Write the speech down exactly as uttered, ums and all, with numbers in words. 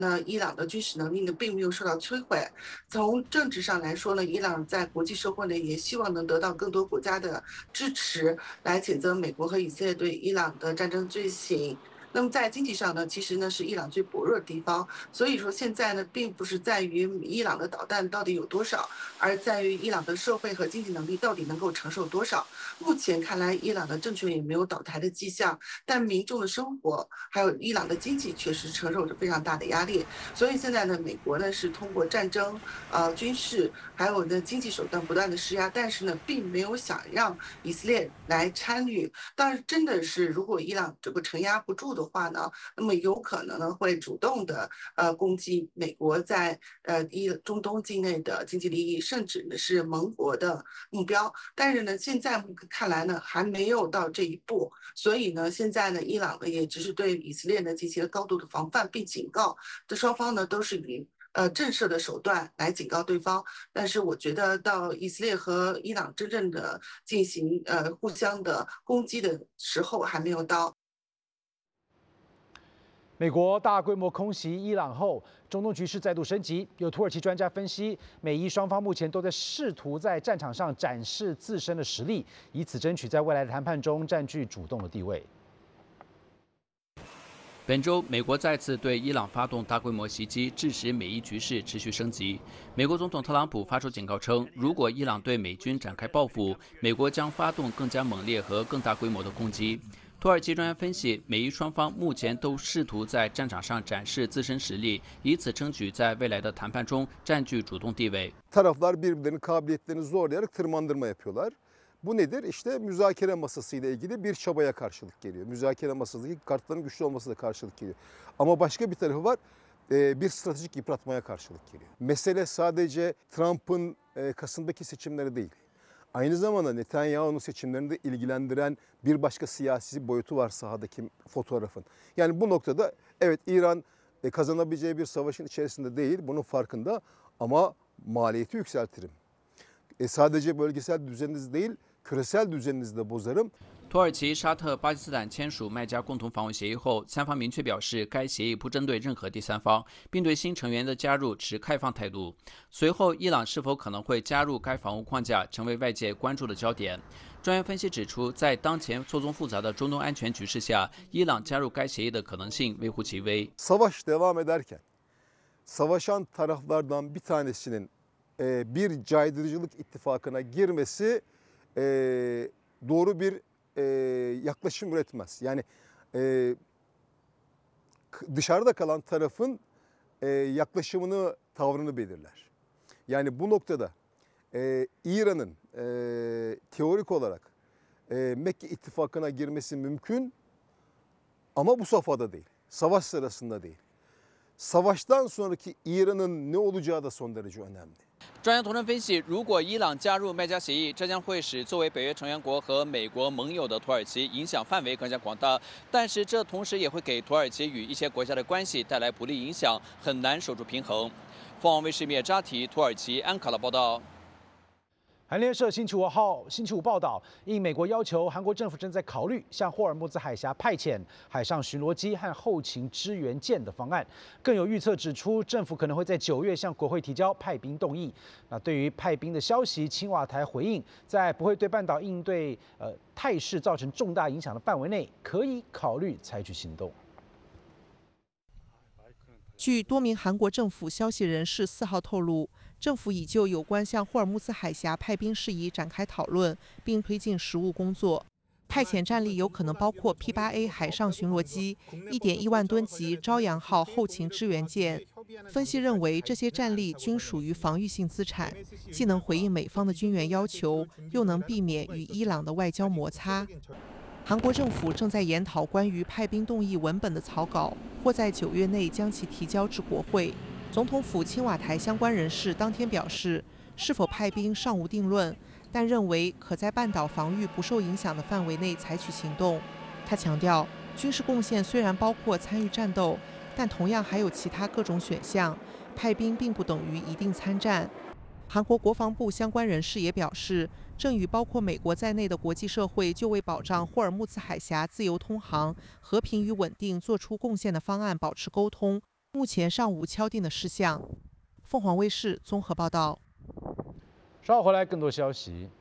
那伊朗的军事能力呢，并没有受到摧毁。从政治上来说呢，伊朗在国际社会呢，也希望能得到更多国家的支持，来谴责美国和以色列对伊朗的战争罪行。那么在经济上呢，其实呢是伊朗最薄弱的地方，所以说现在呢，并不是在于伊朗的导弹到底有多少，而在于伊朗的社会和经济能力到底能够承受多少。目前看来，伊朗的政权也没有倒台的迹象，但民众的生活还有伊朗的经济确实承受着非常大的压力。所以现在呢，美国呢是通过战争、呃军事还有呢经济手段不断的施压，但是呢，并没有想让以色列来参与。但是真的是，如果伊朗这个承压不住的话呢，那么有可能呢会主动的呃攻击美国在呃伊中东境内的经济利益，甚至呢是盟国的目标。但是呢，现在看来呢还没有到这一步，所以呢，现在呢伊朗呢也只是对以色列呢进行了高度的防范并警告，这双方呢都是以呃震慑的手段来警告对方。但是我觉得到以色列和伊朗真正的进行呃互相的攻击的时候还没有到。 美国大规模空袭伊朗后，中东局势再度升级。有土耳其专家分析，美伊双方目前都在试图在战场上展示自身的实力，以此争取在未来的谈判中占据主动的地位。 本周，美国再次对伊朗发动大规模袭击，致使美伊局势持续升级。美国总统特朗普发出警告称，如果伊朗对美军展开报复，美国将发动更加猛烈和更大规模的攻击。土耳其专家分析，美伊双方目前都试图在战场上展示自身实力，以此争取在未来的谈判中占据主动地位。 Taraflar birbirlerinin kabiliyetlerini zorlayarak tırmandırma yapıyorlar. Bu nedir? İşte müzakere masasıyla ilgili bir çabaya karşılık geliyor. Müzakere masasındaki kartların güçlü olması da karşılık geliyor. Ama başka bir tarafı var. Bir stratejik yıpratmaya karşılık geliyor. Mesele sadece Trump'ın Kasım'daki seçimleri değil. Aynı zamanda Netanyahu'nun seçimlerini de ilgilendiren bir başka siyasi boyutu var sahadaki fotoğrafın. Yani bu noktada evet İran kazanabileceği bir savaşın içerisinde değil, bunun farkında ama maliyeti yükseltirim. E sadece bölgesel düzeniniz değil, küresel düzeninizi de bozarım. 土耳其、沙特、巴基斯坦签署麦加共同防务协议后，三方明确表示，该协议不针对任何第三方，并对新成员的加入持开放态度。随后，伊朗是否可能会加入该防务框架，成为外界关注的焦点。专业分析指出，在当前错综复杂的中东安全局势下，伊朗加入该协议的可能性微乎其微。 Savaş devam ederken, savaşan taraflardan bir tanesinin bir caydırıcılık ittifakına girmesi doğru bir e, yaklaşım üretmez. Yani e, dışarıda kalan tarafın e, yaklaşımını, tavrını belirler. Yani bu noktada e, İran'ın e, teorik olarak e, Mekke ittifakına girmesi mümkün ama bu safhada değil, savaş sırasında değil. Savaştan sonraki İran'ın ne olacağı da son derece önemli. 专家同仁分析，如果伊朗加入麦加协议，这将会使作为北约成员国和美国盟友的土耳其影响范围更加广大。但是这同时也会给土耳其与一些国家的关系带来不利影响，很难守住平衡。凤凰卫视灭扎提土耳其安卡拉报道。 韩联社星期五号星期五报道，应美国要求，韩国政府正在考虑向霍尔木兹海峡派遣海上巡逻机和后勤支援舰的方案。更有预测指出，政府可能会在九月向国会提交派兵动议。那对于派兵的消息，青瓦台回应，在不会对半岛应对呃态势造成重大影响的范围内，可以考虑采取行动。 据多名韩国政府消息人士四号透露，政府已就有关向霍尔木兹海峡派兵事宜展开讨论，并推进实务工作。派遣战力有可能包括 P 八 A 海上巡逻机、一点一万吨级朝阳号后勤支援舰。分析认为，这些战力均属于防御性资产，既能回应美方的军援要求，又能避免与伊朗的外交摩擦。韩国政府正在研讨关于派兵动议文本的草稿，或在九月内将其提交至国会。总统府青瓦台相关人士当天表示，是否派兵尚无定论，但认为可在半岛防御不受影响的范围内采取行动。他强调，军事贡献虽然包括参与战斗，但同样还有其他各种选项，派兵并不等于一定参战。韩国国防部相关人士也表示，正与包括美国在内的国际社会就为保障霍尔木兹海峡自由通航、和平与稳定做出贡献的方案保持沟通， 目前尚无敲定的事项。凤凰卫视综合报道。 稍后回来更多消息。